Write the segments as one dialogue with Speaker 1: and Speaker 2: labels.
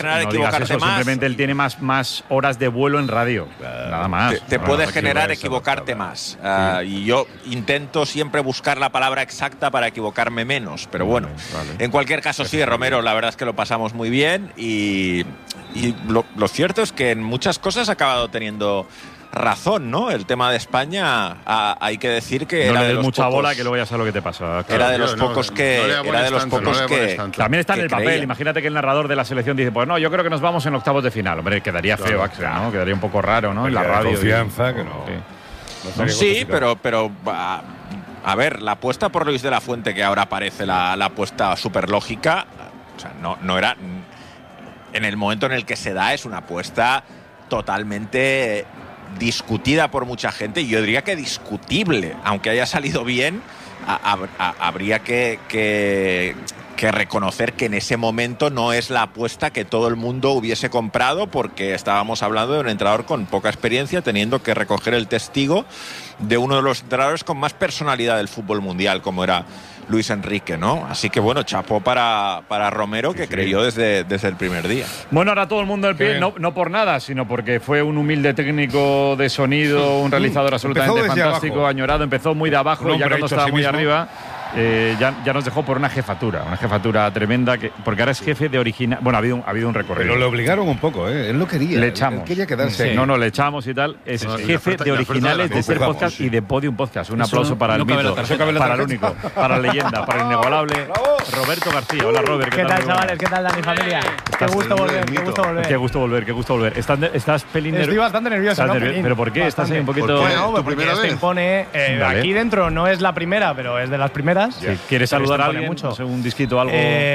Speaker 1: generar
Speaker 2: no
Speaker 1: equivocarte
Speaker 2: digas eso,
Speaker 1: más.
Speaker 2: simplemente él tiene más horas de vuelo en radio. Nada más.
Speaker 1: Te puede generar equivocarte más. Y yo intento siempre buscar la palabra exacta para equivocarme menos. Pero bueno, en cualquier caso sí, Romero, la verdad es que lo pasamos muy bien y lo cierto es que en muchas cosas ha acabado teniendo razón, ¿no? El tema de España, hay que decir que
Speaker 2: no
Speaker 1: era
Speaker 2: le
Speaker 1: de
Speaker 2: des
Speaker 1: los
Speaker 2: mucha
Speaker 1: pocos,
Speaker 2: bola, que luego ya sabes lo que te pasa.
Speaker 1: Era de los pocos que
Speaker 2: también está en el papel.
Speaker 1: creían.
Speaker 2: Imagínate que el narrador de la selección dice, pues no, yo creo que nos vamos en octavos de final. Hombre, quedaría feo, Axel, ¿no? Quedaría un poco raro, ¿no? En la radio.
Speaker 3: Confianza, que no.
Speaker 1: Sí, pero a ver, la apuesta por Luis de la Fuente, que ahora parece la apuesta súper lógica, o sea, no era. En el momento en el que se da, es una apuesta totalmente discutida por mucha gente, y yo diría que discutible, aunque haya salido bien, habría que reconocer que en ese momento no es la apuesta que todo el mundo hubiese comprado, porque estábamos hablando de un entrenador con poca experiencia, teniendo que recoger el testigo de uno de los entrenadores con más personalidad del fútbol mundial, como era Luis Enrique, ¿no? Así que bueno, chapó para Romero, que creyó desde el primer día.
Speaker 2: Bueno, ahora todo el mundo del pie, no por nada, sino porque fue un humilde técnico de sonido, un realizador absolutamente fantástico,
Speaker 3: abajo.
Speaker 2: Añorado, empezó muy de abajo, ya cuando estaba muy arriba. Ya nos dejó por una jefatura tremenda, porque ahora es jefe de original. Bueno, ha habido un recorrido.
Speaker 3: Pero le obligaron un poco, ¿eh? Él no quería.
Speaker 2: Le echamos.
Speaker 3: Él quería quedarse.
Speaker 2: Sí. No, le echamos y tal. Es jefe de originales de Ser Podcast y de Podium Podcast. Un aplauso para el mito, para el único, para la leyenda, para el inigualable Roberto García. Hola, Robert.
Speaker 4: ¿Qué tal, chavales? ¿Qué tal, Dani, familia? Qué gusto volver, qué gusto volver. ¿Estás pelín nervioso?
Speaker 5: Estoy bastante nervioso, ¿no?
Speaker 2: ¿Pero por qué? ¿Estás ahí un poquito...?
Speaker 5: Bueno, porque esto impone... aquí dentro no es la primera, pero es de las primeras.
Speaker 2: Sí. ¿Quieres saludar a alguien? Mucho. Un disquito o algo.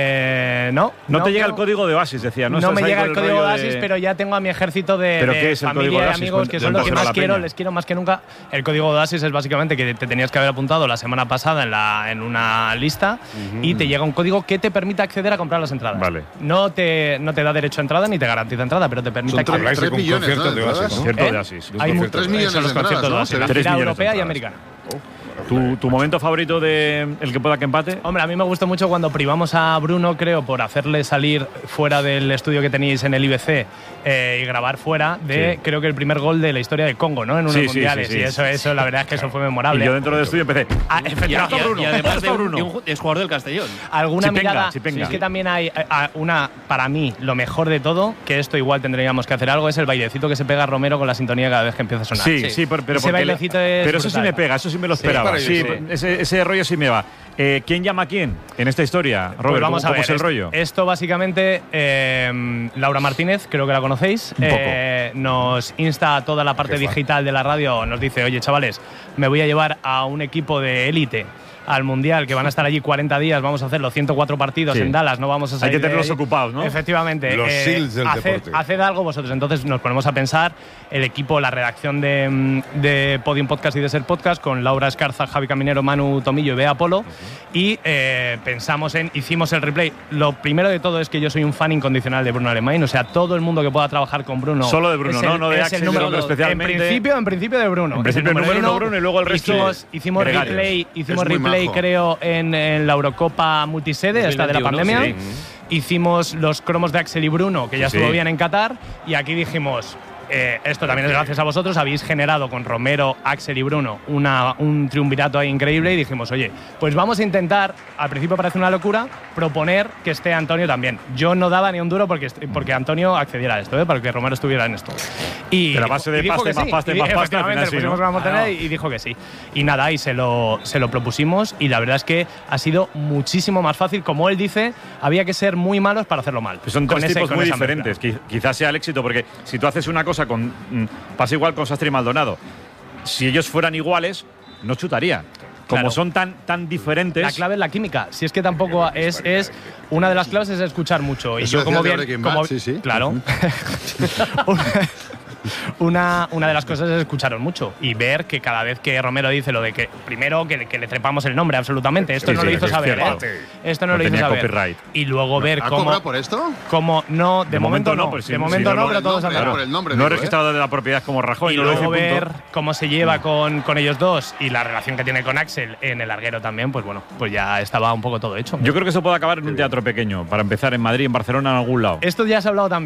Speaker 2: No te llega el código de Oasis, decía, ¿no?
Speaker 5: No me llega el código de Oasis, pero ya tengo a mi ejército de familia y amigos que son los que más quiero, les quiero más que nunca. El código de Oasis es básicamente que te tenías que haber apuntado la semana pasada en una lista y te llega un código que te permite acceder a comprar las entradas.
Speaker 2: Vale.
Speaker 5: No te da derecho a entrada ni te garantiza entrada, pero te permite acceder.
Speaker 3: Son 3 millones, ¿no?
Speaker 2: De Oasis.
Speaker 5: Hay
Speaker 6: 3 millones de entradas, ¿no?
Speaker 5: La gira europea y americana.
Speaker 2: ¿Tu momento favorito de el que pueda que empate?
Speaker 5: Hombre, a mí me gustó mucho cuando privamos a Bruno, creo, por hacerle salir fuera del estudio que teníais en el IBC y grabar fuera de, creo que el primer gol de la historia de Congo, ¿no? En unos mundiales. Y eso, la verdad es que eso fue memorable.
Speaker 2: Y yo dentro del estudio empecé.
Speaker 7: Y además es jugador del Castellón.
Speaker 5: Alguna mirada.
Speaker 2: Chipenga.
Speaker 5: Es que también hay una, para mí, lo mejor de todo, que esto igual tendríamos que hacer algo, es el bailecito que se pega Romero con la sintonía cada vez que empieza a sonar.
Speaker 2: Sí, pero
Speaker 5: ese bailecito es
Speaker 2: pero eso sí me pega, eso sí me lo esperaba. Ese rollo sí me va. ¿Quién llama a quién en esta historia, Robert?
Speaker 5: Pues vamos a ver,
Speaker 2: ¿Cómo es el rollo?
Speaker 5: Esto básicamente, Laura Martínez, creo que la conocéis, nos insta a toda la parte digital de la radio, nos dice, oye chavales, me voy a llevar a un equipo de élite al Mundial, que van a estar allí 40 días, vamos a hacer los 104 partidos en Dallas, no vamos a salir.
Speaker 2: Hay que tenerlos ocupados, ¿no?
Speaker 5: Efectivamente.
Speaker 3: Los SEALs del deporte.
Speaker 5: Haced algo vosotros. Entonces nos ponemos a pensar, el equipo, la redacción de Podium Podcast y de Ser Podcast, con Laura Escarza, Javi Caminero, Manu Tomillo y Bea Polo, y hicimos el replay. Lo primero de todo es que yo soy un fan incondicional de Bruno Alemán, o sea, todo el mundo que pueda trabajar con Bruno.
Speaker 2: Solo de Bruno, no de Axel, especialmente.
Speaker 5: En principio de Bruno.
Speaker 2: En principio el número 1 Bruno y luego el resto.
Speaker 5: Hicimos replay, creo, en la Eurocopa multisede, esta de la pandemia. Sí. Hicimos los cromos de Axel y Bruno, que ya estuvo bien en Qatar, y aquí dijimos, esto también es gracias a vosotros, habéis generado con Romero, Axel y Bruno un triunvirato ahí increíble, y dijimos, oye, pues vamos a intentar, al principio parece una locura, proponer que esté Antonio también. Yo no daba ni un duro porque Antonio accediera a esto, para que Romero estuviera en esto. Y
Speaker 2: de la base de pasta, más pasta,
Speaker 5: al final y dijo que sí. Y nada, y se lo propusimos, y la verdad es que ha sido muchísimo más fácil. Como él dice, había que ser muy malos para hacerlo mal.
Speaker 2: Pues son tres tipos muy diferentes. Quizás sea el éxito, porque si tú haces una cosa pasa igual con Sastre y Maldonado. Si ellos fueran iguales, no chutaría. Como son tan diferentes.
Speaker 5: La clave es la química. Si es que tampoco es una de las claves es escuchar mucho. Y
Speaker 6: eso
Speaker 5: yo como bien,
Speaker 6: sí.
Speaker 5: Claro. una de las cosas es escucharos mucho y ver que cada vez que Romero dice lo de que primero que le trepamos el nombre absolutamente, esto no lo hizo saber, esto no lo hizo saber.
Speaker 2: Copyright.
Speaker 5: Y luego ver
Speaker 6: ¿Ha
Speaker 5: cómo…
Speaker 6: cobrado por esto?
Speaker 5: Cómo no, de momento no,
Speaker 2: pues
Speaker 5: de momento no, pero todos
Speaker 6: claro,
Speaker 5: han
Speaker 6: por el nombre,
Speaker 2: no he
Speaker 6: digo,
Speaker 2: registrado de la propiedad como Rajoy.
Speaker 5: Y
Speaker 2: no lo
Speaker 5: luego
Speaker 2: dice,
Speaker 5: ver
Speaker 2: punto.
Speaker 5: cómo se lleva con ellos dos y la relación que tiene con Axel en el larguero también, pues bueno, pues ya estaba un poco todo hecho.
Speaker 2: Yo creo que eso puede acabar en un teatro pequeño, para empezar en Madrid, en Barcelona, en algún lado.
Speaker 5: Esto ya se ha hablado también.